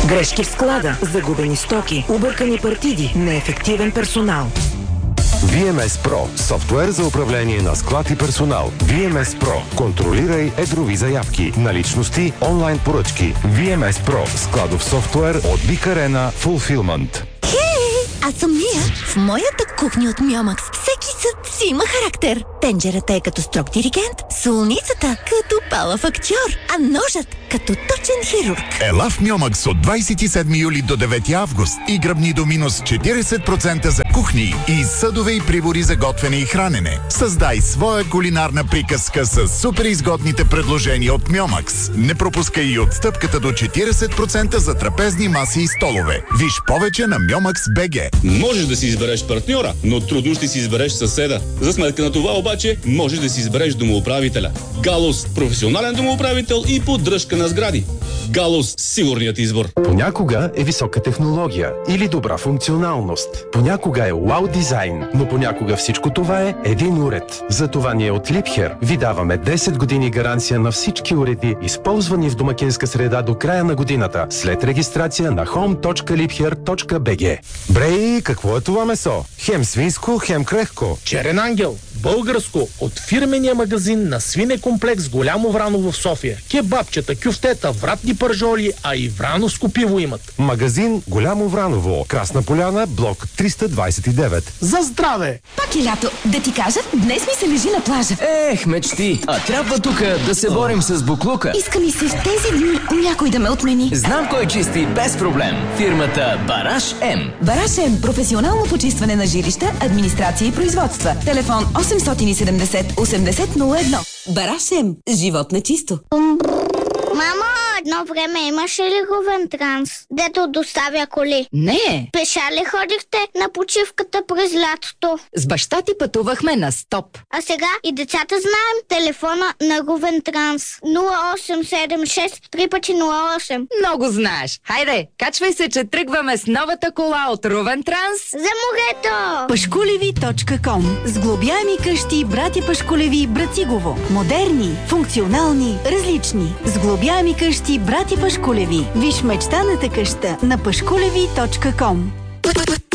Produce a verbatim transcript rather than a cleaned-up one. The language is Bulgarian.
Грешки в склада, загубени стоки, объркани партиди, неефективен персонал. ви ем ес Pro – софтуер за управление на склад и персонал. ви ем ес Pro – контролирай едрови заявки, наличности, онлайн поръчки. ви ем ес Pro – складов софтуер от Big Arena Fulfillment. Аз съм Мия. В моята кухня от Мьомакс всеки съд си има характер. Тенджерата е като строг диригент, солницата като палав актьор, а ножът като точен хирург. Ела в Мьомакс от двадесет и седми юли до девети август и гръбни до минус четиридесет процента за кухни и съдове и прибори за готвене и хранене. Създай своя кулинарна приказка с супер изгодните предложения от Мьомакс. Не пропускай и отстъпката до четиридесет процента за трапезни маси и столове. Виж повече на Мьомакс точка би джи. Можеш да си избереш партньора, но трудно ще си избереш съседа. За сметка на това обаче можеш да си избереш домоуправителя. Галус – професионален домоуправител и поддръжка на сгради. Галус – сигурният избор. Понякога е висока технология или добра функционалност. Понякога е вау дизайн, но понякога всичко това е един уред. Затова ние от Liebherr ви даваме десет години гаранция на всички уреди, използвани в домакинска среда до края на годината, след регистрация на home точка liebherr точка би джи. Брей, какво е това месо? Хем свинско, хем крехко. Черен ангел, българско, от фирмения магазин на свинекомплекс Голямо Враново в София. Кебабчета, кюфтета, вратни пържоли, а и врановско пиво имат. Магазин Голямо Враново, Красна поляна, блок триста двадесет и девет. За здраве! Пак е лято. Да ти кажа, днес ми се лежи на плажа. Ех, мечти! А трябва тук да се борим с буклука. Иска ми се в тези дни някой да ме отмени. Знам кой чисти без проблем. Фирмата Бараш М. Бараш М. Професионално почистване на жилища, администрация и производства. Телефон осемстотин и седемдесет осемдесет нула едно. Бараш М. Живот на чисто. Мамо, едно време имаше ли Говентранс, дето доставя коли? Не. Пеша ли ходихте на почивката през лятото? С баща ти пътувахме на стоп. А сега и децата знаем телефона на Говентранс. нула осем седем шест три пъти нула осем. Много знаеш. Хайде, качвай се, че тръгваме с новата кола от Ровентранс. За морето! Пашкулеви точка ком. Сглобяеми къщи, братя Пашкулеви, Брацигово. Модерни, функционални, различни. Сглобяеми къщи, братя Пашкулеви. Виж мечтаната къща на пашкулеви точка ком.